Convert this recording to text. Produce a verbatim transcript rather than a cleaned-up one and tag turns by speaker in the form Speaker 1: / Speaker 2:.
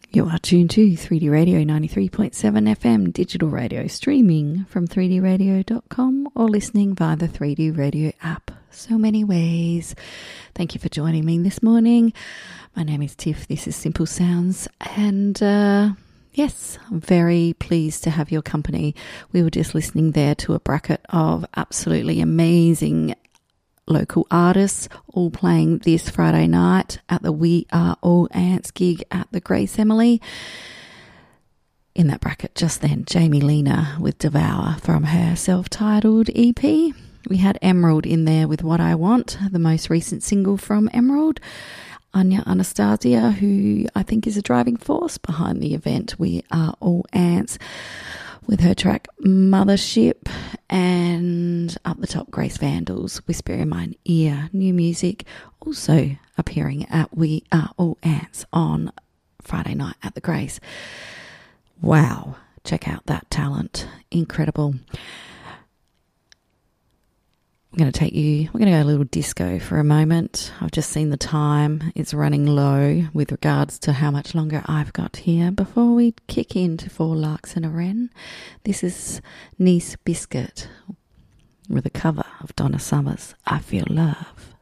Speaker 1: You are tuned to three D Radio ninety-three point seven F M, digital radio, streaming from three d radio dot com or listening via the three D Radio app. So many ways. Thank you for joining me this morning. My name is Tiff. This is Simple Sounds. And uh, yes, I'm very pleased to have your company. We were just listening there to a bracket of absolutely amazing local artists all playing this Friday night at the We Are All Ants gig at the Grace Emily. In that bracket just then, Jamie Lena with Devour from her self-titled E P. We had Emerald in there with What I Want, the most recent single from Emerald. Anya Anastasia, who I think is a driving force behind the event We Are All Ants, with her track Mothership, and up the top, Grace Vandals, Whisper in My Ear, new music, also appearing at We Are All Ants on Friday night at the Grace. Wow, check out that talent, incredible. I'm going to take you, we're going to go a little disco for a moment. I've just seen the time. It's running low with regards to how much longer I've got here before we kick into Four Larks and a Wren. This is Nice Biscuit with a cover of Donna Summer's I Feel Love.